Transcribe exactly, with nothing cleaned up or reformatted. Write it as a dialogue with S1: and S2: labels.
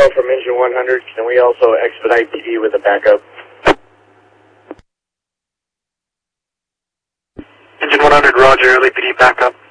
S1: Zero from engine one hundred. Can we also expedite P D with a backup?
S2: Engine one hundred, roger, L A P D backup.